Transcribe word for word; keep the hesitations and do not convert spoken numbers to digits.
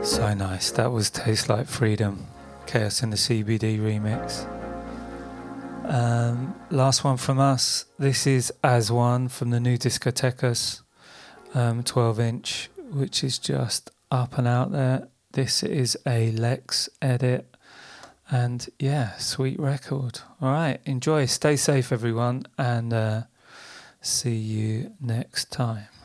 So nice. That was Taste Like Freedom, Chaos in the C B D remix. Um, last one from us. This is As One from the new Discotecas um, twelve inch, which is just up and out there. This is a Lex edit. And yeah, sweet record. All right, enjoy. Stay safe, everyone. And uh, see you next time.